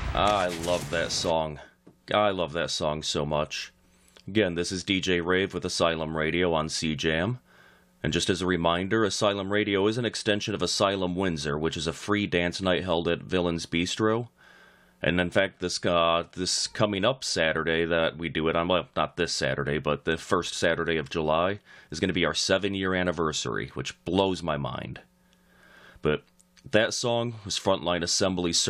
I love that song. I love that song so much. Again, this is DJ Rave with Asylum Radio on CJAM. And just as a reminder, Asylum Radio is an extension of Asylum Windsor, which is a free dance night held at Villains Bistro. And in fact, this coming up Saturday that we do it on, well, not this Saturday, but the first Saturday of July, is going to be our 7-year anniversary, which blows my mind. But that song was Frontline Assembly